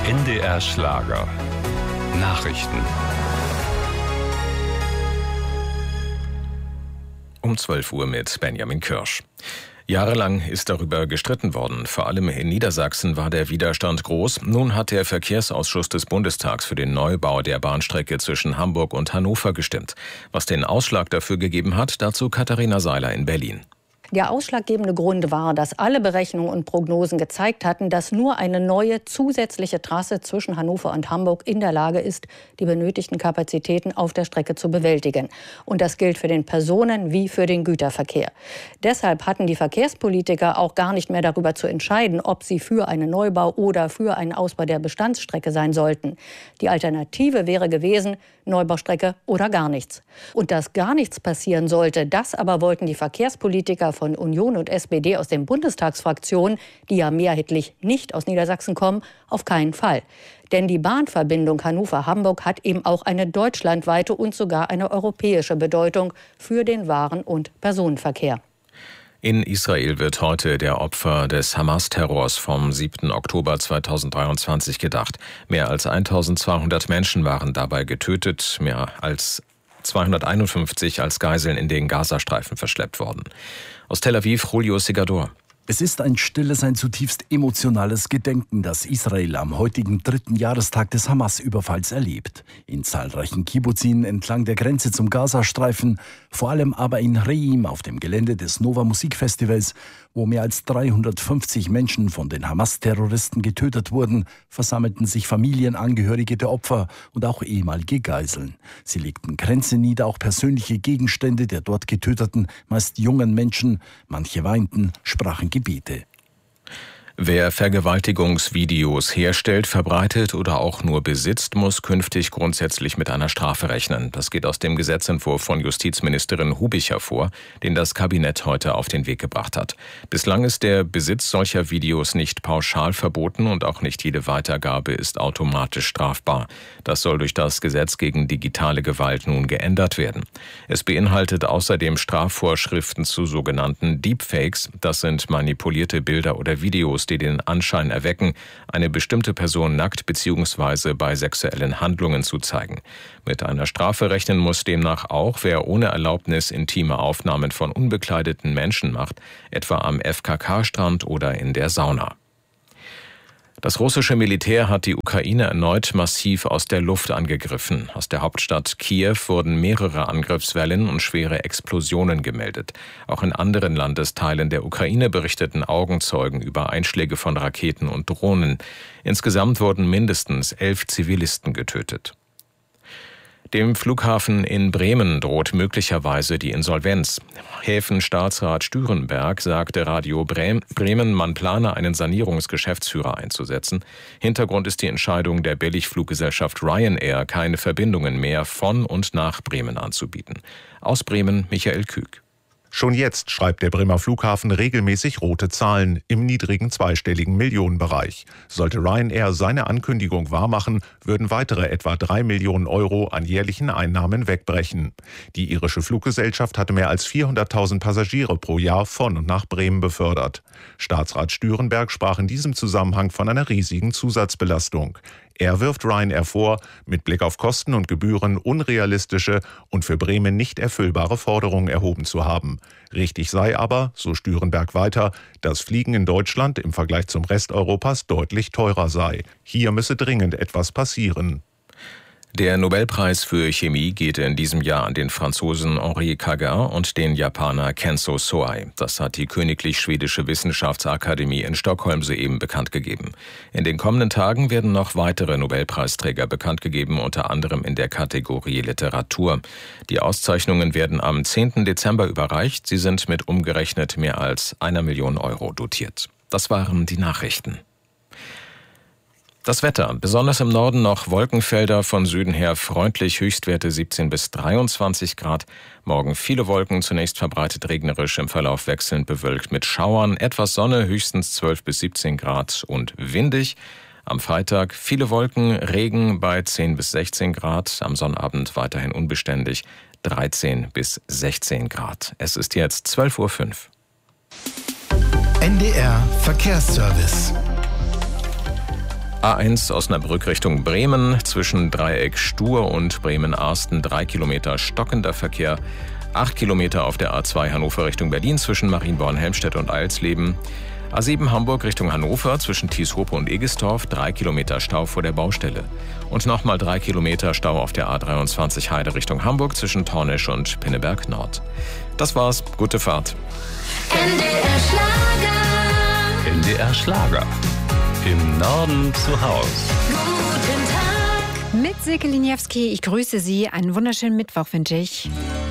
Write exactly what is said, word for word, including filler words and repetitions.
N D R Schlager. Nachrichten. Um zwölf Uhr mit Benjamin Kirsch. Jahrelang ist darüber gestritten worden. Vor allem in Niedersachsen war der Widerstand groß. Nun hat der Verkehrsausschuss des Bundestags für den Neubau der Bahnstrecke zwischen Hamburg und Hannover gestimmt. Was den Ausschlag dafür gegeben hat, dazu Katharina Seiler in Berlin. Der ausschlaggebende Grund war, dass alle Berechnungen und Prognosen gezeigt hatten, dass nur eine neue zusätzliche Trasse zwischen Hannover und Hamburg in der Lage ist, die benötigten Kapazitäten auf der Strecke zu bewältigen. Und das gilt für den Personen- wie für den Güterverkehr. Deshalb hatten die Verkehrspolitiker auch gar nicht mehr darüber zu entscheiden, ob sie für einen Neubau oder für einen Ausbau der Bestandsstrecke sein sollten. Die Alternative wäre gewesen, Neubaustrecke oder gar nichts. Und dass gar nichts passieren sollte, das aber wollten die Verkehrspolitiker von Union und S P D aus den Bundestagsfraktionen, die ja mehrheitlich nicht aus Niedersachsen kommen, auf keinen Fall. Denn die Bahnverbindung Hannover-Hamburg hat eben auch eine deutschlandweite und sogar eine europäische Bedeutung für den Waren- und Personenverkehr. In Israel wird heute der Opfer des Hamas-Terrors vom siebten Oktober zweitausenddreiundzwanzig gedacht. Mehr als eintausendzweihundert Menschen waren dabei getötet, mehr als zweihunderteinundfünfzig als Geiseln in den Gazastreifen verschleppt worden. Aus Tel Aviv, Julio Segador. Es ist ein stilles, ein zutiefst emotionales Gedenken, das Israel am heutigen dritten Jahrestag des Hamas-Überfalls erlebt. In zahlreichen Kibbuzim entlang der Grenze zum Gazastreifen, vor allem aber in Reim auf dem Gelände des Nova Musikfestivals, wo mehr als dreihundertfünfzig Menschen von den Hamas-Terroristen getötet wurden, versammelten sich Familienangehörige der Opfer und auch ehemalige Geiseln. Sie legten Kränze nieder, auch persönliche Gegenstände der dort getöteten, meist jungen Menschen. Manche weinten, sprachen Gebete. Wer Vergewaltigungsvideos herstellt, verbreitet oder auch nur besitzt, muss künftig grundsätzlich mit einer Strafe rechnen. Das geht aus dem Gesetzentwurf von Justizministerin Hubich hervor, den das Kabinett heute auf den Weg gebracht hat. Bislang ist der Besitz solcher Videos nicht pauschal verboten und auch nicht jede Weitergabe ist automatisch strafbar. Das soll durch das Gesetz gegen digitale Gewalt nun geändert werden. Es beinhaltet außerdem Strafvorschriften zu sogenannten Deepfakes. Das sind manipulierte Bilder oder Videos, die den Anschein erwecken, eine bestimmte Person nackt bzw. bei sexuellen Handlungen zu zeigen. Mit einer Strafe rechnen muss demnach auch, wer ohne Erlaubnis intime Aufnahmen von unbekleideten Menschen macht, etwa am F K K-Strand oder in der Sauna. Das russische Militär hat die Ukraine erneut massiv aus der Luft angegriffen. Aus der Hauptstadt Kiew wurden mehrere Angriffswellen und schwere Explosionen gemeldet. Auch in anderen Landesteilen der Ukraine berichteten Augenzeugen über Einschläge von Raketen und Drohnen. Insgesamt wurden mindestens elf Zivilisten getötet. Dem Flughafen in Bremen droht möglicherweise die Insolvenz. Häfenstaatsrat Stürenberg sagte Radio Bremen, man plane einen Sanierungsgeschäftsführer einzusetzen. Hintergrund ist die Entscheidung der Billigfluggesellschaft Ryanair, keine Verbindungen mehr von und nach Bremen anzubieten. Aus Bremen Michael Küg. Schon jetzt schreibt der Bremer Flughafen regelmäßig rote Zahlen im niedrigen zweistelligen Millionenbereich. Sollte Ryanair seine Ankündigung wahrmachen, würden weitere etwa drei Millionen Euro an jährlichen Einnahmen wegbrechen. Die irische Fluggesellschaft hatte mehr als vierhunderttausend Passagiere pro Jahr von und nach Bremen befördert. Staatsrat Stürenberg sprach in diesem Zusammenhang von einer riesigen Zusatzbelastung. Er wirft Ryanair vor, mit Blick auf Kosten und Gebühren unrealistische und für Bremen nicht erfüllbare Forderungen erhoben zu haben. Richtig sei aber, so Stürenberg weiter, dass Fliegen in Deutschland im Vergleich zum Rest Europas deutlich teurer sei. Hier müsse dringend etwas passieren. Der Nobelpreis für Chemie geht in diesem Jahr an den Franzosen Henri Cagin und den Japaner Kenzo Soei. Das hat die Königlich Schwedische Wissenschaftsakademie in Stockholm soeben bekannt gegeben. In den kommenden Tagen werden noch weitere Nobelpreisträger bekannt gegeben, unter anderem in der Kategorie Literatur. Die Auszeichnungen werden am zehnten Dezember überreicht. Sie sind mit umgerechnet mehr als einer Million Euro dotiert. Das waren die Nachrichten. Das Wetter. Besonders im Norden noch Wolkenfelder, von Süden her freundlich, Höchstwerte siebzehn bis dreiundzwanzig Grad. Morgen viele Wolken, zunächst verbreitet regnerisch, im Verlauf wechselnd bewölkt mit Schauern. Etwas Sonne, höchstens zwölf bis siebzehn Grad und windig. Am Freitag viele Wolken, Regen bei zehn bis sechzehn Grad. Am Sonnabend weiterhin unbeständig, dreizehn bis sechzehn Grad. Es ist jetzt zwölf Uhr fünf. N D R Verkehrsservice. A eins Osnabrück Richtung Bremen, zwischen Dreieck Stur und Bremen-Arsten drei Kilometer stockender Verkehr. acht Kilometer auf der A zwei Hannover Richtung Berlin zwischen Marienborn-Helmstedt und Eilsleben. A sieben Hamburg Richtung Hannover zwischen Thieshope und Egestorf, drei Kilometer Stau vor der Baustelle. Und nochmal drei Kilometer Stau auf der A dreiundzwanzig Heide Richtung Hamburg zwischen Tornisch und Pinneberg Nord. Das war's, gute Fahrt. N D R Schlager. N D R Schlager. Im Norden zu Haus. Guten Tag. Mit Silke Liniewski, ich grüße Sie. Einen wunderschönen Mittwoch wünsche ich.